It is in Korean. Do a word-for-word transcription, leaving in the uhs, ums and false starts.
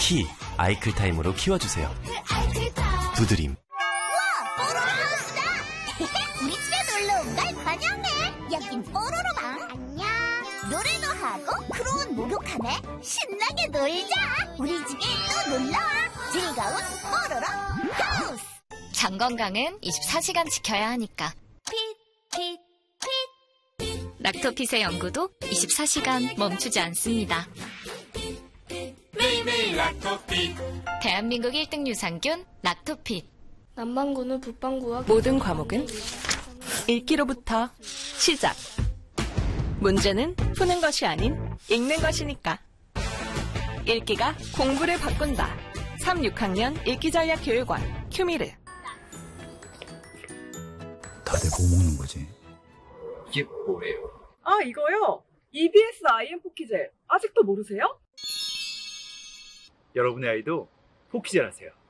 키 아이클타임으로 키워주세요. 두드림. 우와, 뽀로로하우스다. 우리 집에 놀러 온 걸 환영해. 여긴 뽀로로방. 안녕. 노래도 하고 크로운 목욕하네. 신나게 놀자. 우리 집에 또 놀러와. 즐거운 뽀로로 하우스. 장 건강은 이십사 시간 지켜야 하니까. 핏, 핏, 핏. 락토핏의 연구도 이십사 시간 멈추지 않습니다. 매일매일 락토핏. 대한민국 일 등 유산균 락토핏. 남반구는 북반구와 모든 과목은 읽기로부터 시작. 문제는 푸는 것이 아닌 읽는 것이니까. 읽기가 공부를 바꾼다. 삼, 육 학년 읽기전략교육원 큐미르. 다들 뭐 먹는 거지? 이게 뭐예요? 아, 이거요? 이비에스 아이엠 포키젤. 아직도 모르세요? 여러분의 아이도 포키젤 하세요.